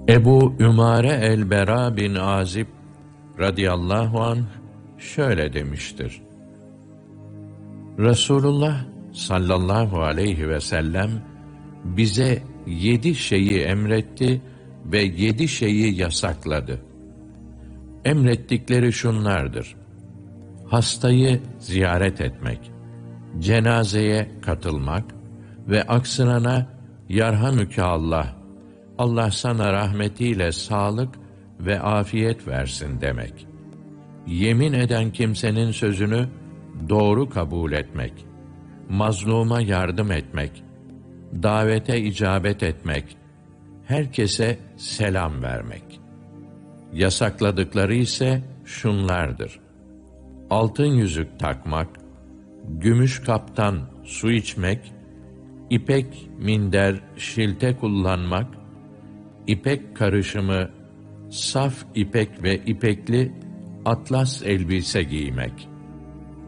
Ebu Ümare el-Bera bin Azib radıyallahu anh şöyle demiştir: Resulullah sallallahu aleyhi ve sellem bize 7 şeyi emretti ve 7 şeyi yasakladı. Emrettikleri şunlardır: hastayı ziyaret etmek, cenazeye katılmak ve aksırana yarhamüke Allah, Allah sana rahmetiyle sağlık ve afiyet versin demek. Yemin eden kimsenin sözünü doğru kabul etmek, mazluma yardım etmek, davete icabet etmek, herkese selam vermek. Yasakladıkları ise şunlardır: altın yüzük takmak, gümüş kaptan su içmek, ipek minder, şilte kullanmak, ipek karışımı, saf ipek ve ipekli atlas elbise giymek.